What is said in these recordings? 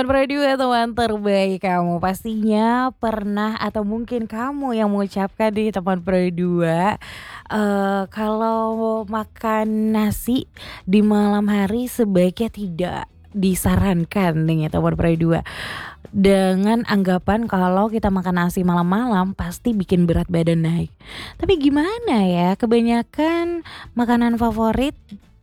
Teman berdua, teman terbaik kamu. Pastinya pernah atau mungkin kamu yang mengucapkan di teman berdua, kalau makan nasi di malam hari sebaiknya tidak disarankan nih ya teman berdua. Dengan anggapan kalau kita makan nasi malam-malam pasti bikin berat badan naik. Tapi gimana ya, kebanyakan makanan favorit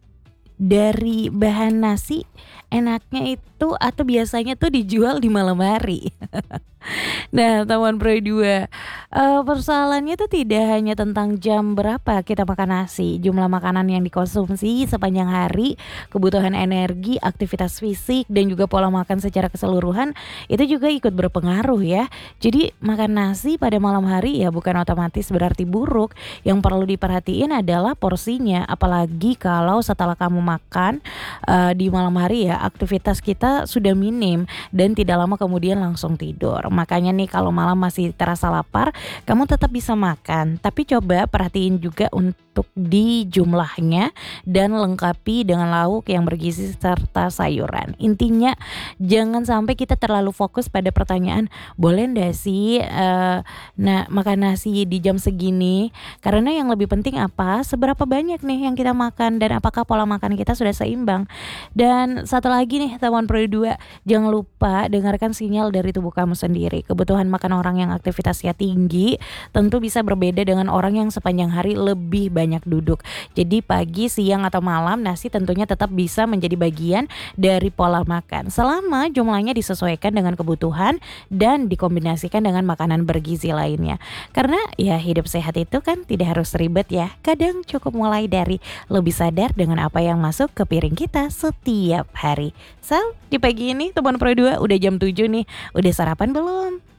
dari bahan nasi enaknya itu atau biasanya tuh dijual di malam hari. Nah, teman Pro 2, persoalannya tuh tidak hanya tentang jam berapa kita makan nasi, jumlah makanan yang dikonsumsi sepanjang hari, kebutuhan energi, aktivitas fisik, dan juga pola makan secara keseluruhan itu juga ikut berpengaruh ya. Jadi makan nasi pada malam hari ya bukan otomatis berarti buruk. Yang perlu diperhatiin adalah porsinya, apalagi kalau setelah kamu makan di malam hari ya aktivitas kita sudah minim dan tidak lama kemudian langsung tidur. Makanya nih kalau malam masih terasa lapar, kamu tetap bisa makan, tapi coba perhatiin juga untuk di jumlahnya dan lengkapi dengan lauk yang bergizi serta sayuran. Intinya jangan sampai kita terlalu fokus pada pertanyaan boleh ndak sih makan nasi di jam segini, karena yang lebih penting apa, seberapa banyak nih yang kita makan dan apakah pola makan kita sudah seimbang. Dan satu lagi nih teman Pro 2, jangan lupa dengarkan sinyal dari tubuh kamu sendiri. Kebutuhan makan orang yang aktivitasnya tinggi tentu bisa berbeda dengan orang yang sepanjang hari lebih banyak duduk. Jadi pagi, siang atau malam nasi tentunya tetap bisa menjadi bagian dari pola makan selama jumlahnya disesuaikan dengan kebutuhan dan dikombinasikan dengan makanan bergizi lainnya. Karena ya hidup sehat itu kan tidak harus ribet ya. Kadang cukup mulai dari lebih sadar dengan apa yang masuk ke piring kita setiap hari. So, di pagi ini teman Pro 2 udah jam 7 nih. Udah sarapan belum?